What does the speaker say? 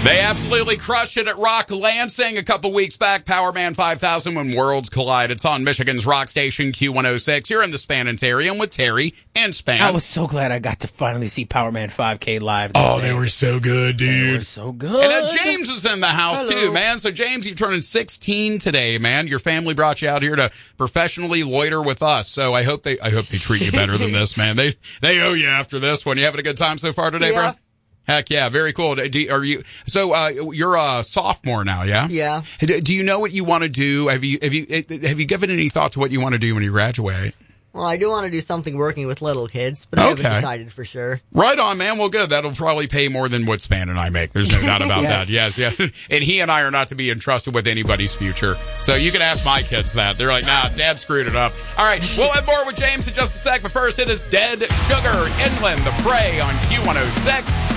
They absolutely crushed it at Rock Lansing a couple weeks back. Powerman 5000 when worlds collide. It's on Michigan's rock station Q106. You're in the Spanitarium with Terry and Span. I was so glad I got to finally see Powerman 5K live. Oh, they were so good, dude. They were so good. And James is in the house too, man. So James, you're turning 16 today, man. Your family brought you out here to professionally loiter with us. So I hope they treat you better than this, man. They owe you after this one. You having a good time so far today, bro? Heck yeah, very cool. You're a sophomore now, yeah? Yeah. Do you know what you want to do? Have you given any thought to what you want to do when you graduate? Well, I do want to do something working with little kids, but I haven't decided for sure. Right on, man. Well, good. That'll probably pay more than what Span and I make. There's no doubt about that. Yes. And he and I are not to be entrusted with anybody's future. So you can ask my kids that. They're like, nah, Dad screwed it up. All right, we'll have more with James in just a sec, but first it is Dead Sugar, Inland, The Prey on Q106.